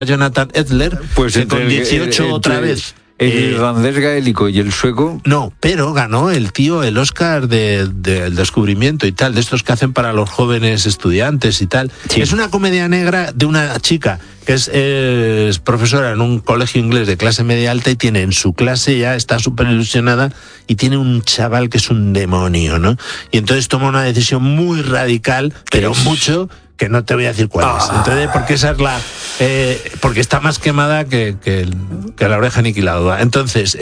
Jonathan Edler, pues que con 18 otra vez. El irlandés gaélico y el sueco. No, pero ganó el tío el Oscar del descubrimiento y tal, de estos que hacen para los jóvenes estudiantes y tal. Sí. Es una comedia negra de una chica que es profesora en un colegio inglés de clase media alta y tiene en su clase, ya está súper ilusionada, y tiene un chaval que es un demonio, ¿no? Y entonces toma una decisión muy radical, pero mucho, que no te voy a decir cuál es. Entonces, porque esa es la... porque está más quemada que la oreja aniquilada. Entonces,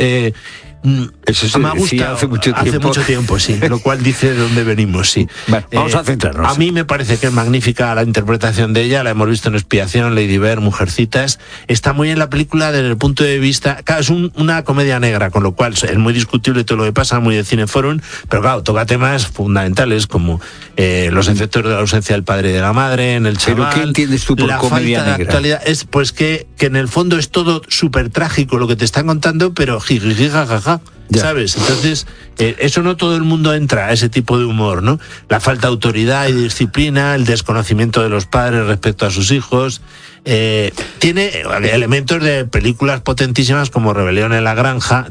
eso me ha gustado hace mucho tiempo, sí, lo cual dice de dónde venimos, sí. Bueno, vamos a centrarnos. A mí me parece que es magnífica la interpretación de ella, la hemos visto en Expiación, Lady Bird, Mujercitas. Está muy bien la película desde el punto de vista... Claro, es una comedia negra, con lo cual es muy discutible todo lo que pasa, muy de Cineforum, pero claro, toca temas fundamentales como los efectos de la ausencia del padre y de la madre en el chaval. ¿Pero qué entiendes tú por la comedia falta negra? De actualidad es pues que en el fondo es todo súper trágico lo que te están contando, pero jijijijajaja. ¿Sabes? Entonces, eso no todo el mundo entra a ese tipo de humor, ¿no? La falta de autoridad y disciplina, el desconocimiento de los padres respecto a sus hijos. Tiene elementos de películas potentísimas como Rebelión en la granja,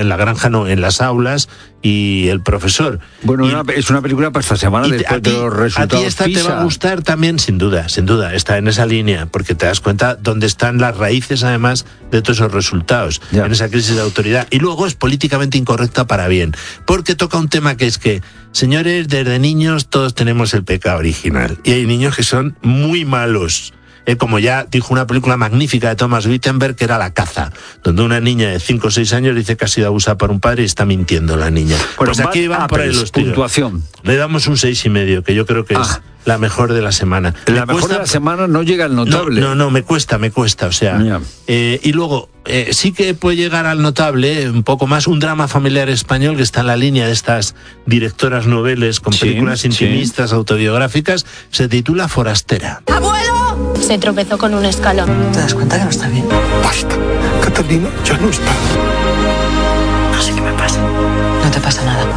en las aulas, y El profesor. Bueno, es una película para esta semana después de los resultados. A ti esta PISA. te va a gustar también, sin duda, está en esa línea, porque te das cuenta dónde están las raíces, además, de todos esos resultados, en esa crisis de autoridad. Y luego es políticamente incorrecta para bien, porque toca un tema que es que, señores, desde niños todos tenemos el pecado original, y hay niños que son muy malos. Como ya dijo una película magnífica de Thomas Wittenberg, que era La caza, donde una niña de 5 o 6 años dice que ha sido abusada por un padre y está mintiendo la niña. Bueno, pues aquí van por ahí los tiros. Puntuación. Le damos un 6,5, que yo creo que es la mejor de la semana. La mejor de la semana no llega al notable. No, me cuesta, o sea. Y luego, sí que puede llegar al notable, un poco más, un drama familiar español que está en la línea de estas directoras noveles con películas intimistas, autobiográficas, se titula Forastera. ¡Abuelo! Se tropezó con un escalón. ¿Te das cuenta que no está bien? Basta, Catalina ya no está. No sé qué me pasa. No te pasa nada.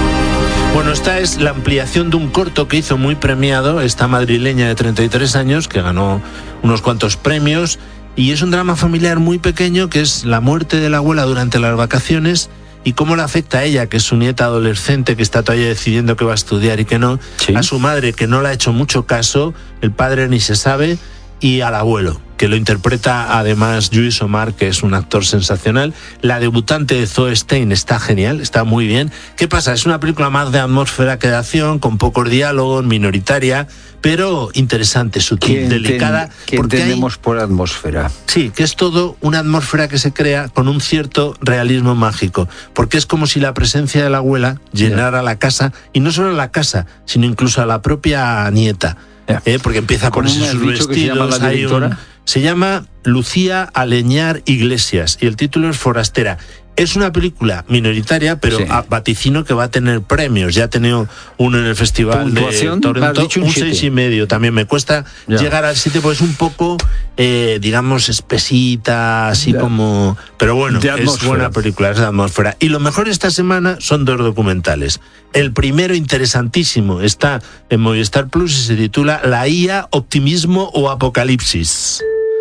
Bueno, esta es la ampliación de un corto que hizo muy premiado esta madrileña de 33 años, que ganó unos cuantos premios, y es un drama familiar muy pequeño, que es la muerte de la abuela durante las vacaciones y cómo le afecta a ella, que es su nieta adolescente, que está todavía decidiendo qué va a estudiar y qué no, a su madre, que no le ha hecho mucho caso, el padre ni se sabe, y al abuelo, que lo interpreta además Lluís Omar, que es un actor sensacional. La debutante de Zoe Stein está genial, está muy bien. ¿Qué pasa? Es una película más de atmósfera que de acción, con pocos diálogos, minoritaria, pero interesante, sutil, delicada. ¿Qué entendemos por atmósfera? Sí, que es todo una atmósfera que se crea con un cierto realismo mágico, porque es como si la presencia de la abuela llenara la casa, y no solo la casa, sino incluso a la propia nieta. Porque empieza a ponerse sus vestidos. Se llama Lucía Aleñar Iglesias y el título es Forastera. Es una película minoritaria, pero vaticino que va a tener premios. Ya ha tenido uno en el Festival de Toronto, un 6,5. También me cuesta llegar al 7, porque es un poco, digamos, espesita, así como... Pero bueno, es buena película, es de atmósfera. Y lo mejor esta semana son 2 documentales. El primero, interesantísimo, está en Movistar Plus y se titula La IA, Optimismo o Apocalipsis.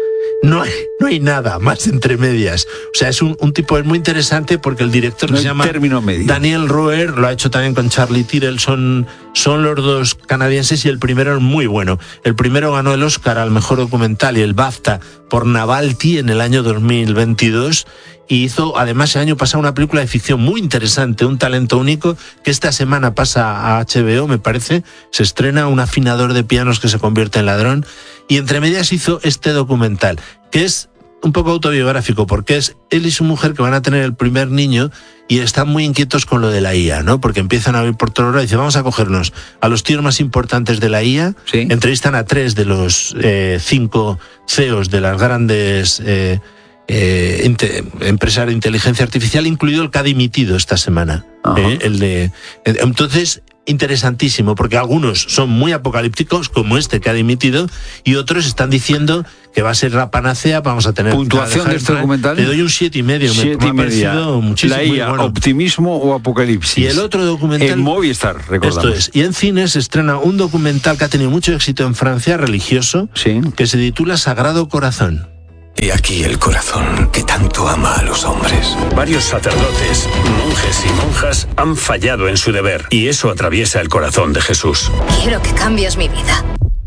No hay nada más entre medias. O sea, es un tipo muy interesante, porque el director que se llama Daniel Roer, lo ha hecho también con Charlie Tyrrell, son los dos canadienses, y el primero es muy bueno. El primero ganó el Oscar al mejor documental y el BAFTA por Navalny en el año 2022, y hizo además el año pasado una película de ficción muy interesante, Un talento único, que esta semana pasa a HBO, me parece. Se estrena Un afinador de pianos que se convierte en ladrón, y entre medias hizo este documental, que es un poco autobiográfico, porque es él y su mujer que van a tener el primer niño y están muy inquietos con lo de la IA, ¿no? Porque empiezan a ver por todo lado y dicen, vamos a cogernos a los tíos más importantes de la IA. Entrevistan a 3 de los 5 CEOs de las grandes empresas de inteligencia artificial, incluido el que ha dimitido esta semana. Entonces, interesantísimo, porque algunos son muy apocalípticos, como este que ha dimitido, y otros están diciendo que va a ser la panacea, vamos a tener... ¿Puntuación de este documental? Le doy un 7,5. Me ha parecido muchísimo. La IA, bueno. Optimismo o Apocalipsis. Y el otro documental... En Movistar, recordamos. Esto es. Y en cines se estrena un documental que ha tenido mucho éxito en Francia, religioso, que se titula Sagrado Corazón. Y aquí el corazón que tanto ama a los hombres. Varios sacerdotes, monjes y monjas han fallado en su deber, y eso atraviesa el corazón de Jesús. Quiero que cambies mi vida.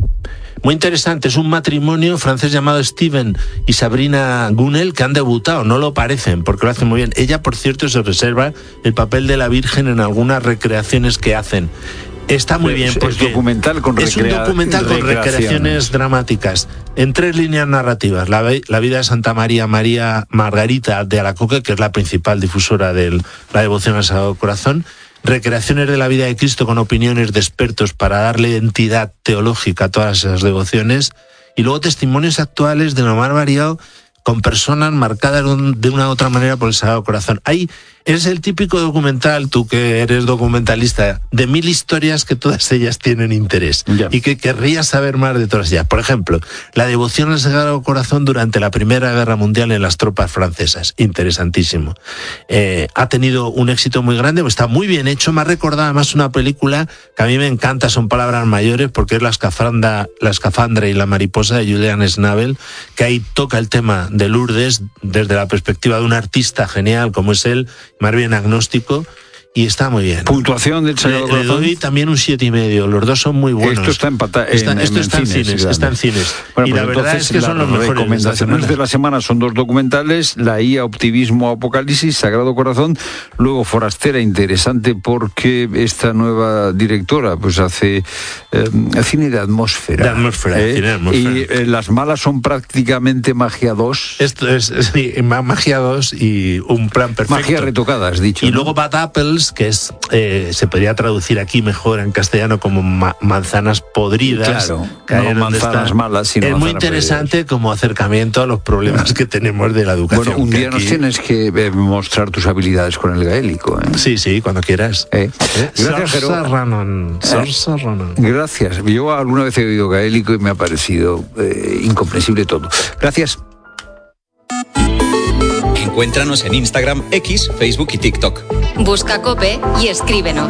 Muy interesante, es un matrimonio francés llamado Steven y Sabrina Gunnel que han debutado, no lo parecen porque lo hacen muy bien. Ella, por cierto, se reserva el papel de la Virgen en algunas recreaciones que hacen. Está muy bien porque es un documental con recreaciones dramáticas en 3 líneas narrativas: la vida de Santa María Margarita de Alacoque, que es la principal difusora de la devoción al Sagrado Corazón; recreaciones de la vida de Cristo con opiniones de expertos para darle identidad teológica a todas esas devociones; y luego testimonios actuales de lo más variado, con personas marcadas de una u otra manera por el Sagrado Corazón. Ahí es el típico documental, tú que eres documentalista, de 1000 historias que todas ellas tienen interés y que querrías saber más de todas ellas. Por ejemplo, la devoción al Sagrado Corazón durante la Primera Guerra Mundial en las tropas francesas. Interesantísimo. Ha tenido un éxito muy grande, está muy bien hecho. Me ha recordado además una película que a mí me encanta, son palabras mayores, porque es La escafandra y la mariposa de Julian Schnabel, que ahí toca el tema de Lourdes desde la perspectiva de un artista genial como es él, más bien agnóstico, y está muy bien. Puntuación del Sagrado Corazón. Le doy también un 7,5. Los dos son muy buenos. Esto está empatado. Esto está en cines. Bueno, y pues la verdad es que son los mejores. Las recomendaciones de la semana son 2 documentales: La IA, Optimismo, Apocalipsis, Sagrado Corazón. Luego Forastera, interesante porque esta nueva directora pues hace cine de atmósfera. Cine de atmósfera. Y Las Malas son prácticamente Magia 2. Esto es Magia 2 y un plan perfecto. Magia retocada, has dicho. Y ¿no? luego Bad Apples, que es se podría traducir aquí mejor en castellano como manzanas podridas. Claro, no manzanas malas, sino es muy interesante podridas. Como acercamiento a los problemas que tenemos de la educación. Bueno, un día nos tienes que mostrar tus habilidades con el gaélico. Sí, cuando quieras. Gracias, Jero. Gracias. Yo alguna vez he oído gaélico y me ha parecido incomprensible todo. Gracias. Encuéntranos en Instagram, X, Facebook y TikTok. Busca COPE y escríbenos.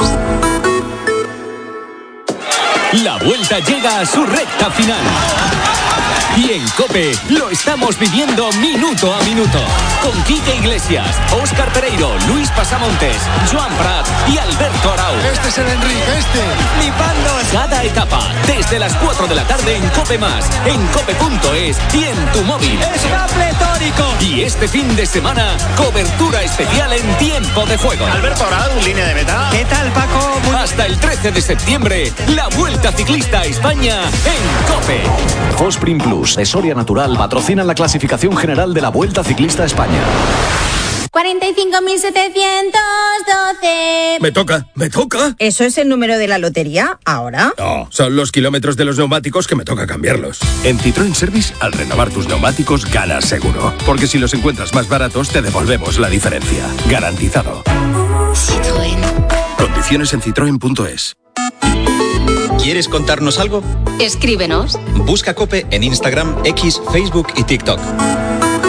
La Vuelta llega a su recta final. Y en COPE lo estamos viviendo minuto a minuto. Con Quique Iglesias, Óscar Pereiro, Luis Pasamontes, Joan Prat y Alberto Arau. Este es el Enrique, ¡Flipándonos! Cada etapa, desde las 4 de la tarde en COPE+, en cope.es y en tu móvil. ¡Está pletórico! Y este fin de semana, cobertura especial en Tiempo de Juego. Alberto Arau, línea de meta. ¿Qué tal, Paco? Hasta el 13 de septiembre, la Vuelta Ciclista a España en COPE. Fosprin Plus de Soria Natural patrocinan la clasificación general de la Vuelta Ciclista a España. 45.712. Me toca. ¿Eso es el número de la lotería ahora? No, son los kilómetros de los neumáticos que me toca cambiarlos. En Citroën Service, al renovar tus neumáticos, ganas seguro. Porque si los encuentras más baratos, te devolvemos la diferencia. Garantizado. Citroën. Condiciones en citroen.es. ¿Quieres contarnos algo? Escríbenos. Busca COPE en Instagram, X, Facebook y TikTok.